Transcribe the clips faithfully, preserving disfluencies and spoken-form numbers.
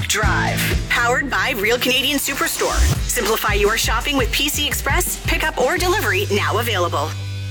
Drive, powered by Real Canadian Superstore. Simplify your shopping with P C Express, pickup or delivery now available.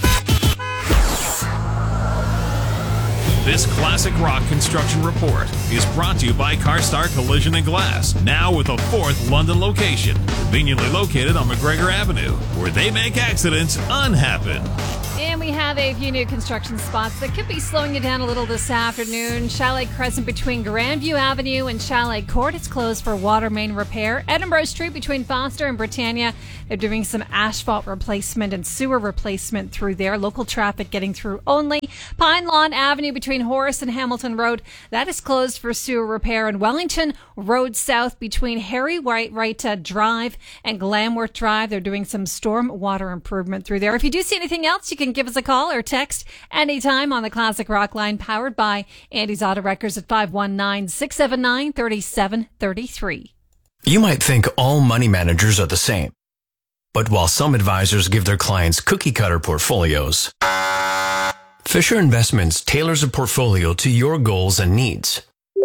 This classic rock construction report is brought to you by CarStar Collision and Glass, now with a fourth London location, conveniently located on McGregor Avenue, where they make accidents unhappen. And we have a few new construction spots that could be slowing you down a little this afternoon. Chalet Crescent between Grandview Avenue and Chalet Court is closed for water main repair. Edinburgh Street between Foster and Britannia, they're doing some asphalt replacement and sewer replacement through there. Local traffic getting through only. Pine Lawn Avenue between Horace and Hamilton Road, that is closed for sewer repair. And Wellington Road South between Harry White Wright uh, Drive and Glamworth Drive, they're doing some storm water improvement through there. If you do see anything else, you can give us a call or text anytime on the Classic Rock line, powered by Andy's Auto Records at five one nine, six seven nine, three seven three three. You might think all money managers are the same. But while some advisors give their clients cookie-cutter portfolios, Fisher Investments tailors a portfolio to your goals and needs.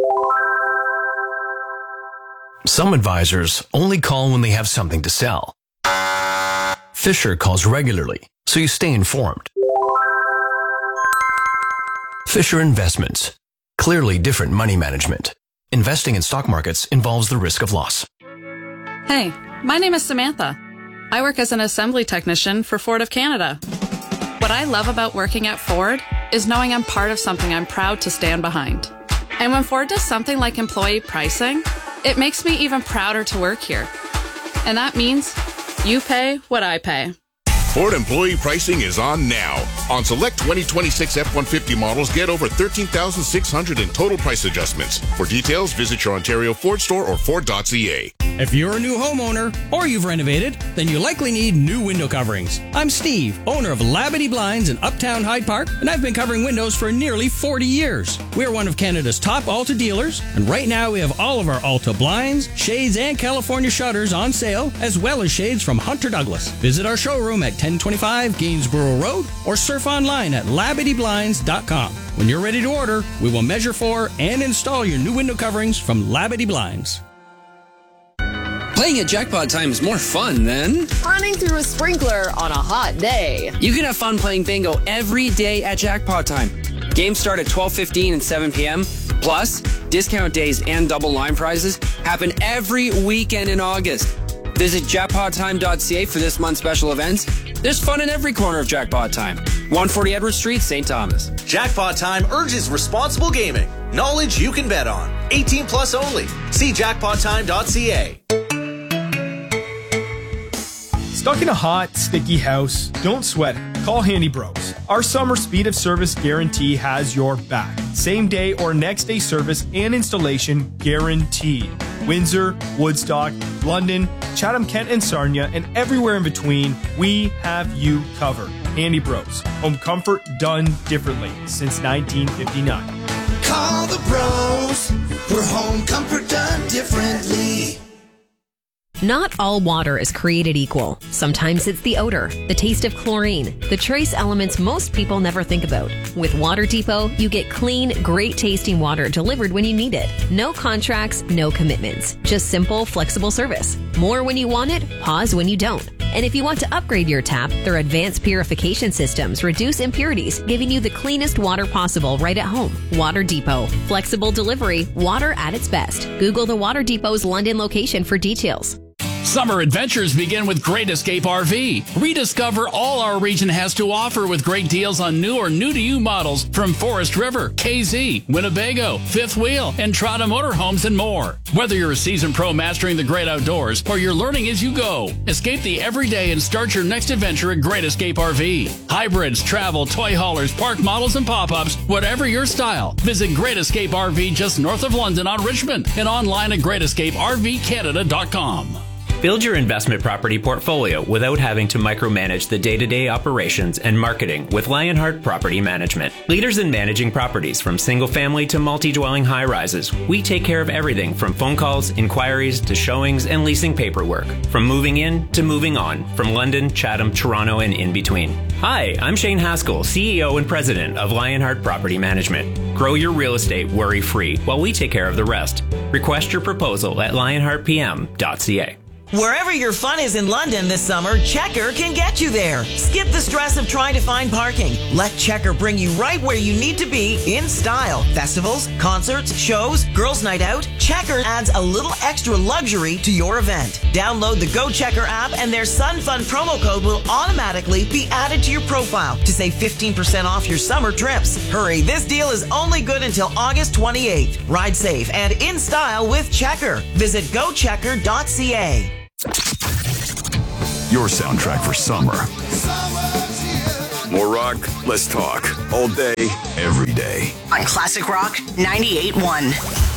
Some advisors only call when they have something to sell. Fisher calls regularly, so you stay informed. Fisher Investments. Clearly different money management. Investing in stock markets involves the risk of loss. Hey, my name is Samantha. I work as an assembly technician for Ford of Canada. What I love about working at Ford is knowing I'm part of something I'm proud to stand behind. And when Ford does something like employee pricing, it makes me even prouder to work here. And that means you pay what I pay. Ford employee pricing is on now. On select twenty twenty-six F one fifty models, get over thirteen thousand six hundred in total price adjustments. For details, visit your Ontario Ford store or Ford dot C A. If you're a new homeowner or you've renovated, then you likely need new window coverings. I'm Steve, owner of Labadee Blinds in Uptown Hyde Park, and I've been covering windows for nearly forty years. We're one of Canada's top Alta dealers, and right now we have all of our Alta blinds, shades, and California shutters on sale, as well as shades from Hunter Douglas. Visit our showroom at ten twenty-five Gainsborough Road or surf online at labadee blinds dot com. When you're ready to order, we will measure for and install your new window coverings from Labadee Blinds. Playing at Jackpot Time is more fun than running through a sprinkler on a hot day. You can have fun playing bingo every day at Jackpot Time. Games start at twelve fifteen and seven p.m. Plus, discount days and double line prizes happen every weekend in August. Visit jackpot time dot c a for this month's special events. There's fun in every corner of Jackpot Time. one forty Edward Street, Saint Thomas. Jackpot Time urges responsible gaming. Knowledge you can bet on. eighteen plus only. See jackpot time dot c a. Stuck in a hot, sticky house? Don't sweat it. Call Handy Bros. Our summer speed of service guarantee has your back. Same day or next day service and installation guaranteed. Windsor, Woodstock, London, Chatham, Kent, and Sarnia, and everywhere in between, we have you covered. Handy Bros. Home comfort done differently since nineteen fifty-nine. Call the bros. We're home comfort done differently. Not all water is created equal. Sometimes it's the odor, the taste of chlorine, the trace elements most people never think about. With Water Depot, you get clean, great tasting water delivered when you need it. No contracts, no commitments. Just simple, flexible service. More when you want it, pause when you don't. And if you want to upgrade your tap, their advanced purification systems reduce impurities, giving you the cleanest water possible right at home. Water Depot. Flexible delivery, water at its best. Google the Water Depot's London location for details. Summer adventures begin with Great Escape R V. Rediscover all our region has to offer with great deals on new or new-to-you models from Forest River, K Z, Winnebago, Fifth Wheel, and Trotta Motorhomes and more. Whether you're a seasoned pro mastering the great outdoors or you're learning as you go, escape the everyday and start your next adventure at Great Escape R V. Hybrids, travel, toy haulers, park models, and pop-ups, whatever your style. Visit Great Escape R V just north of London on Richmond and online at great escape r v canada dot com. Build your investment property portfolio without having to micromanage the day-to-day operations and marketing with Lionheart Property Management. Leaders in managing properties from single-family to multi-dwelling high-rises, we take care of everything from phone calls, inquiries, to showings and leasing paperwork. From moving in to moving on, from London, Chatham, Toronto, and in between. Hi, I'm Shane Haskell, C E O and President of Lionheart Property Management. Grow your real estate worry-free while we take care of the rest. Request your proposal at lionheart p m dot c a. Wherever your fun is in London this summer, Checker can get you there. Skip the stress of trying to find parking. Let Checker bring you right where you need to be in style. Festivals, concerts, shows, girls' night out. Checker adds a little extra luxury to your event. Download the Go Checker app and their Sun Fun promo code will automatically be added to your profile to save fifteen percent off your summer trips. Hurry, this deal is only good until August twenty-eighth. Ride safe and in style with Checker. Visit go checker dot c a. Your soundtrack for summer. More rock, less talk. All day, every day. On Classic Rock ninety-eight point one.